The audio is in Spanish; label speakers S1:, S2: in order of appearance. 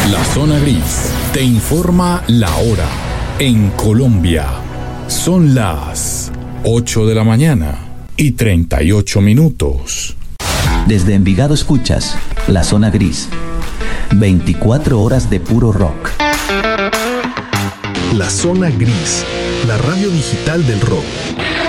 S1: La Zona Gris te informa la hora. En Colombia son las 8 de la mañana y 38 minutos.
S2: Desde Envigado escuchas La Zona Gris. 24 horas de puro rock.
S3: La Zona Gris, la radio digital del rock.